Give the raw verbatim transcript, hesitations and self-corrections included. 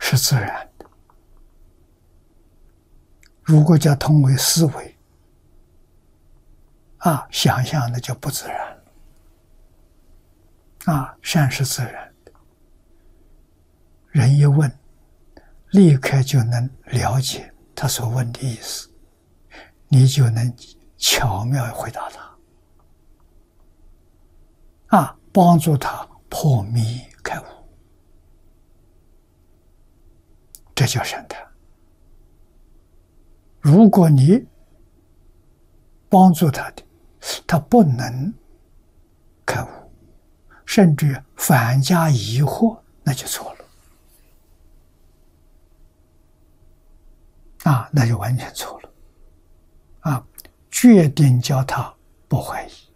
是自然的。如果叫通为思维啊，想象的就不自然了啊。善是自然的，人一问，立刻就能了解他所问的意思，你就能巧妙回答他啊，帮助他破迷开悟，这叫善谈。如果你帮助他的，他不能开悟，甚至反加疑惑，那就错了啊，那就完全错了啊！决定叫他不怀疑。